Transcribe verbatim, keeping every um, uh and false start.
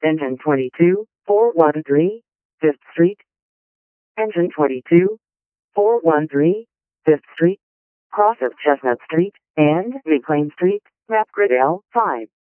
Engine twenty-two, four one three, Fifth Street. Engine twenty-two, four one three, Fifth Street. Cross of Chestnut Street and McLean Street, map grid L five.